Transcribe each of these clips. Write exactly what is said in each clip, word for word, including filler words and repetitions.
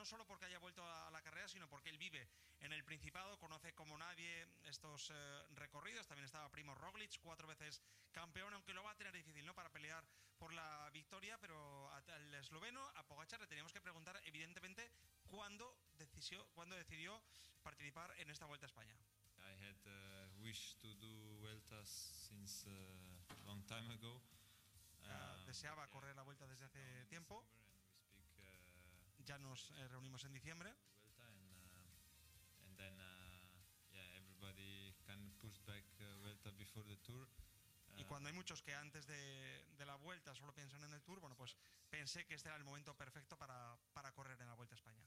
solo porque haya vuelto a la carrera, sino porque él vive en el Principado, conoce como nadie estos eh, recorridos. También estaba Primo Roglic, cuatro veces campeón, aunque lo va a tener difícil, ¿no?, para pelear por la victoria, pero al esloveno, a Pogačar, le teníamos que preguntar, evidentemente, cuándo decidió, cuándo decidió participar en esta Vuelta a España. I had a wish to do Vueltas since a long time ago. Uh, um, deseaba yeah, correr la Vuelta desde hace tiempo. Speak, uh, ya nos eh, reunimos en diciembre. Vuelta and, uh, and then uh, yeah, everybody can push back uh, Vuelta before the Tour. Y cuando hay muchos que antes de, de la Vuelta solo piensan en el Tour, bueno, pues pensé que este era el momento perfecto para, para correr en la Vuelta a España.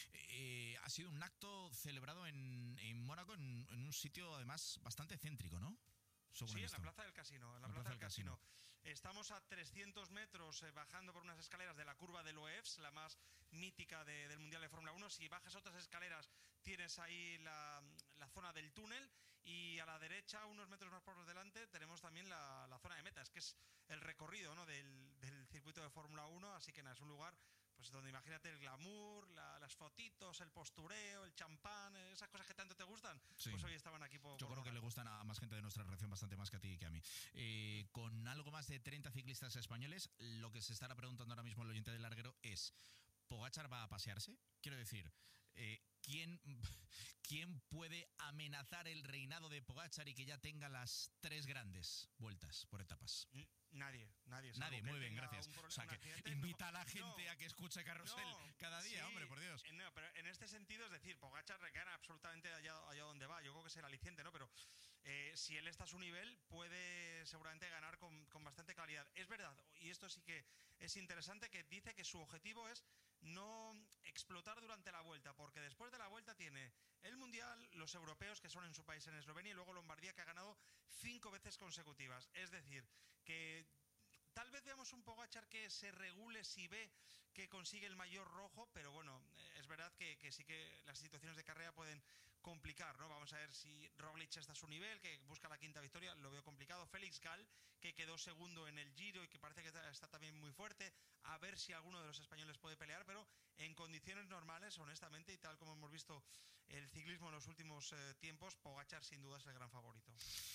Eh, ha sido un acto celebrado en, en Mónaco, en, en un sitio además bastante céntrico, ¿no? Según sí, en esto. la Plaza del Casino. En la, la Plaza, plaza del del Casino. Casino. Estamos a trescientos metros eh, bajando por unas escaleras de la curva de Loews, la más mítica de, del Mundial de Fórmula uno. Si bajas otras escaleras, tienes ahí la, la zona del túnel. Y a la derecha, unos metros más por delante, tenemos también la, la zona de metas, que es el recorrido, ¿no?, del, del circuito de Fórmula uno. Así que nada, es un lugar pues donde imagínate el glamour, la, las fotitos, el postureo, el champán, esas cosas que tanto te gustan. Sí. Pues hoy estaban aquí por, Yo por creo que le gustan a más gente de nuestra redacción bastante más que a ti y que a mí. Eh, con algo más de treinta ciclistas españoles, lo que se estará preguntando ahora mismo el oyente del larguero es: ¿Pogačar va a pasearse? Quiero decir, eh, ¿quién, ¿quién puede amenazar el reinado de Pogačar y que ya tenga las tres grandes vueltas por etapas? Nadie, nadie. Nadie, muy bien, gracias. Un, o sea, que accidente, invita no, a la gente no, a que escuche Carrusel no, cada día, sí, hombre, por Dios. No, pero en este sentido, es decir, Pogačar gana absolutamente allá, allá donde va. Yo creo que es el aliciente, ¿no? Pero eh, si él está a su nivel, puede seguramente ganar con, con bastante claridad. Es verdad, y esto sí que es interesante, que dice que su objetivo es no explotar durante la Vuelta, porque después de la Vuelta tiene el Mundial, los europeos, que son en su país, en Eslovenia, y luego Lombardía, que ha ganado cinco veces consecutivas. Es decir, que tal vez veamos un Pogačar que se regule si ve que consigue el mayor rojo, pero bueno, es verdad que, que sí que las situaciones de carrera pueden complicar, ¿no? Vamos a ver si Roglic está a su nivel, que busca la quinta victoria, lo veo complicado. Félix Gal, que quedó segundo en el Giro y que parece que está, está también muy fuerte, a ver si alguno de los españoles puede pelear, pero en condiciones normales, honestamente, y tal como hemos visto el ciclismo en los últimos eh, tiempos, Pogačar sin duda es el gran favorito.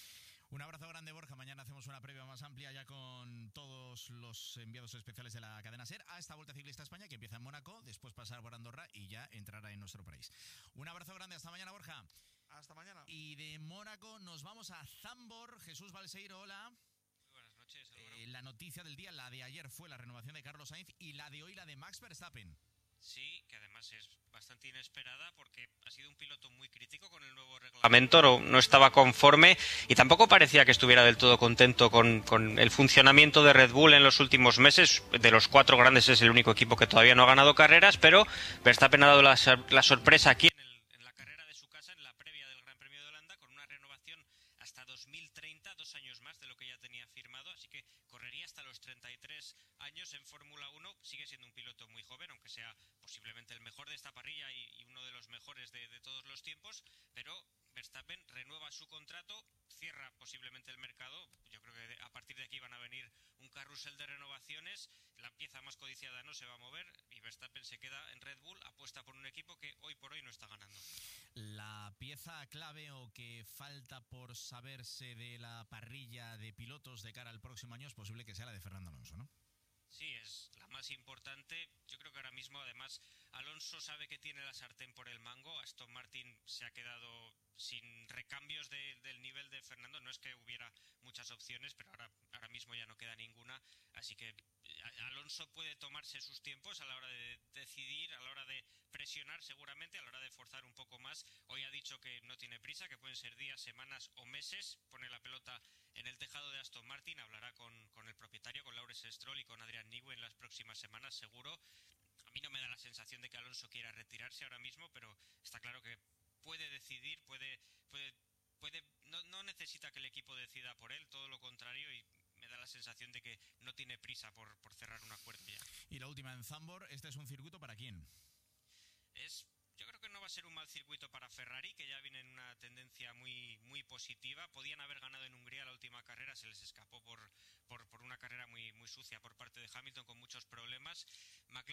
Un abrazo grande, Borja. Mañana hacemos una previa más amplia ya con todos los enviados especiales de la cadena SER a esta Vuelta Ciclista a España, que empieza en Mónaco, después pasar por Andorra y ya entrará en nuestro país. Un abrazo grande, hasta mañana, Borja. Hasta mañana. Y de Mónaco nos vamos a Zambor. Jesús Balseiro, hola. Muy buenas noches, Álvaro. Eh, la noticia del día, la de ayer, fue la renovación de Carlos Sainz y la de hoy, la de Max Verstappen. Sí, que además es bastante inesperada porque ha sido un piloto muy crítico con el nuevo reglamento, no, no estaba conforme y tampoco parecía que estuviera del todo contento con, con el funcionamiento de Red Bull en los últimos meses. De los cuatro grandes es el único equipo que todavía no ha ganado carreras, pero Verstappen ha dado la, la sorpresa aquí en, el, en la carrera de su casa, en la previa del Gran Premio de Holanda, con una renovación hasta dos mil treinta, dos años más de lo que ya tenía firmado, así que correría hasta los treinta y tres años en Fórmula uno. Sigue siendo un piloto muy joven, aunque sea posiblemente el mejor de esta parrilla y, y uno de los mejores de, de todos los tiempos, pero Verstappen renueva su contrato, cierra posiblemente el mercado. Yo creo que a partir de aquí van a venir un carrusel de renovaciones, la pieza más codiciada no se va a mover y Verstappen se queda en Red Bull, apuesta por un equipo que hoy por hoy no está ganando. La pieza clave o que falta por saberse de la parrilla de pilotos de cara al próximo año es posible que sea la de Fernando Alonso, ¿no? Sí, es la más importante. Yo creo que ahora mismo, además, Alonso sabe que tiene la sartén por el mango. Aston Martin se ha quedado sin recambios de, del nivel de Fernando. No es que hubiera muchas opciones, pero ahora, ahora mismo ya no queda ninguna. Así que Alonso puede tomarse sus tiempos a la hora de decidir, a la hora de presionar seguramente, a la hora de forzar un poco más. Hoy ha dicho que no tiene prisa, que pueden ser días, semanas o meses. Pone la pelota en el tejado de Aston Martin, hablará con, con el propietario, con Lawrence Stroll y con Adrian Newey en las próximas semanas, seguro. A mí no me da la sensación de que Alonso quiera retirarse ahora mismo, pero está claro que puede decidir, puede, puede, puede, no, no necesita que el equipo decida por él, todo lo contrario, y me da la sensación de que no tiene prisa por, por cerrar un acuerdo ya. Y la última en Zambor, ¿este es un circuito para quién? Es... Yo creo que no va a ser un mal circuito para Ferrari, que ya viene en una tendencia muy muy positiva. Podían haber ganado en Hungría la última carrera, se les escapó por, por, por una carrera muy, muy sucia por parte de Hamilton con muchos problemas. McLaren